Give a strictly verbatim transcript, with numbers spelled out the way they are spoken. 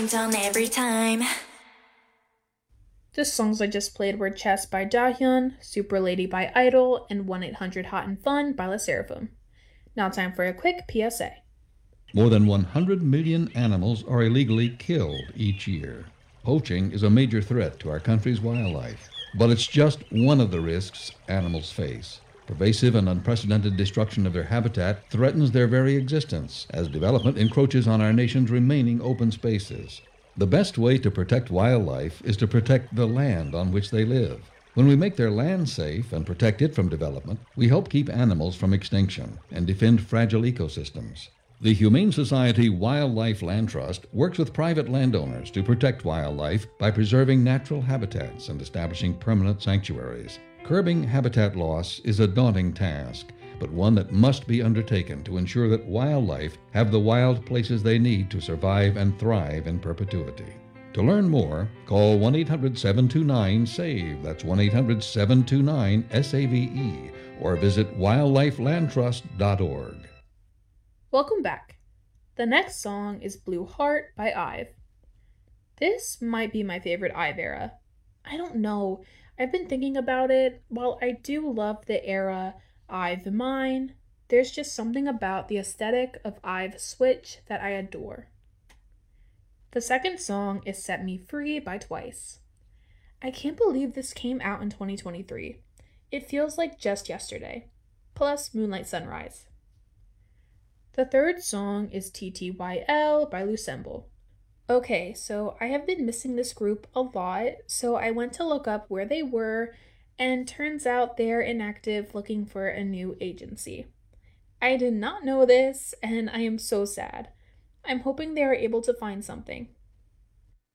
Down every time. The songs I just played were Chess by Dahyun, Super Lady by Idol, and one eight hundred Hot and Fun by LE SSERAFIM. Now time for a quick P S A. More than one hundred million animals are illegally killed each year. Poaching is a major threat to our country's wildlife, but it's just one of the risks animals face. Pervasive and unprecedented destruction of their habitat threatens their very existence as development encroaches on our nation's remaining open spaces. The best way to protect wildlife is to protect the land on which they live. When we make their land safe and protect it from development, we help keep animals from extinction and defend fragile ecosystems. The Humane Society Wildlife Land Trust works with private landowners to protect wildlife by preserving natural habitats and establishing permanent sanctuaries. Curbing habitat loss is a daunting task, but one that must be undertaken to ensure that wildlife have the wild places they need to survive and thrive in perpetuity. To learn more, call one eight hundred seven two nine SAVE, that's one eight hundred seven two nine S A V E, or visit wildlife land trust dot org. Welcome back. The next song is Blue Heart by IVE. This might be my favorite IVE era. I don't know. I've been thinking about it. While I do love the era IVE Mine, there's just something about the aesthetic of IVE Switch that I adore. The second song is Set Me Free by TWICE. I can't believe this came out in twenty twenty-three. It feels like just yesterday. Plus Moonlight Sunrise. The third song is T T Y L by Lucemble. Okay, so I have been missing this group a lot, so I went to look up where they were, and turns out they're inactive looking for a new agency. I did not know this, and I am so sad. I'm hoping they are able to find something,